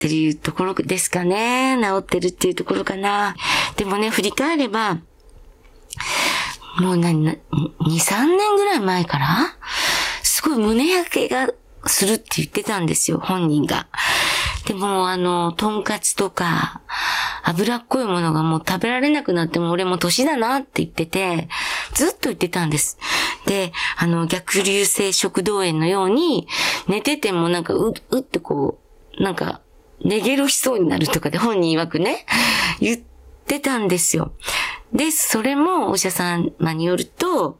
っていうところですかね。治ってるっていうところかな。でもね、振り返れば、もう2、3年ぐらい前から、すごい胸焼けがするって言ってたんですよ、本人が。でもとんかつとか、脂っこいものがもう食べられなくなっても俺も年だなって言ってて、ずっと言ってたんです。で、逆流性食道炎のように、寝ててもなんかうってこう、なんか、寝ゲロしそうになるとかで本人曰くね、言ってたんですよ。で、それもお医者様によると、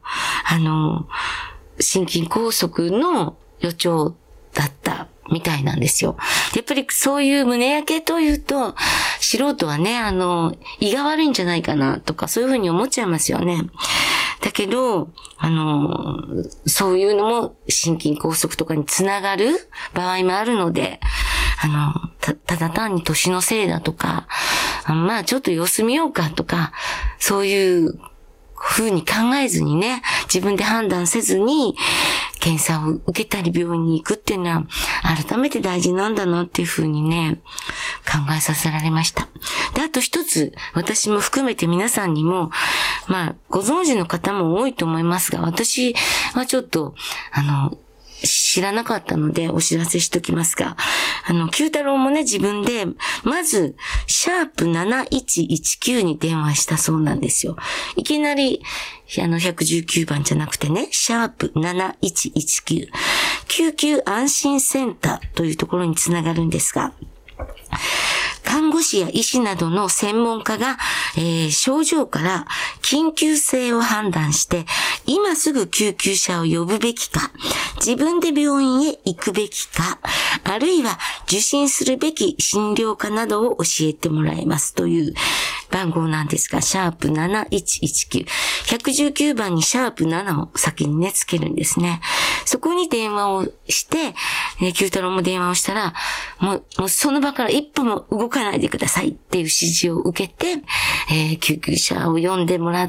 心筋梗塞の予兆だったみたいなんですよ。やっぱりそういう胸焼けというと、素人はね、胃が悪いんじゃないかなとか、そういうふうに思っちゃいますよね。だけど、そういうのも心筋梗塞とかにつながる場合もあるので、ただ単に年のせいだとか、まあちょっと様子見ようかとか、そういう風に考えずにね、自分で判断せずに、検査を受けたり病院に行くっていうのは、改めて大事なんだなっていう風にね、考えさせられました。で、あと一つ、私も含めて皆さんにも、まあ、ご存知の方も多いと思いますが、私はちょっと、知らなかったのでお知らせしときますが、九太郎もね、自分で、まず、#7119 に電話したそうなんですよ。いきなり、119番じゃなくてね、#7119。救急安心センターというところにつながるんですが、看護師や医師などの専門家が、症状から緊急性を判断して、今すぐ救急車を呼ぶべきか、自分で病院へ行くべきか、あるいは受診するべき診療科などを教えてもらえますという番号なんですが、#7119。119番に#7を先にね、つけるんですね。そこに電話をして、九太郎も電話をしたら、もうその場から一歩も動かないでくださいっていう指示を受けて、救急車を呼んでもらって、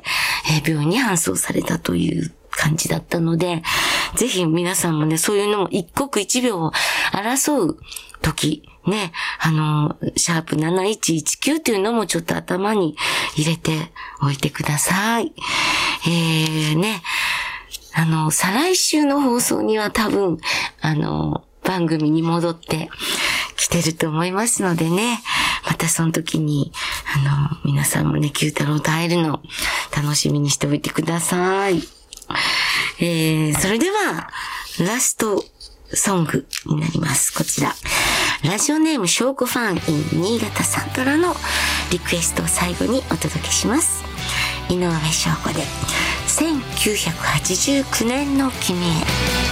病院に搬送されたという感じだったので、ぜひ皆さんもね、そういうのも一刻一秒を争う時、ね、#7119 っていうのもちょっと頭に入れておいてください。ね、再来週の放送には多分、番組に戻ってきてると思いますのでね、またその時に、皆さんもね、九太郎と会えるの楽しみにしておいてください。それでは、ラストソングになります。こちら。ラジオネーム翔子ファン in 新潟さんからのリクエストを最後にお届けします。井上翔子で、1989年の君へ。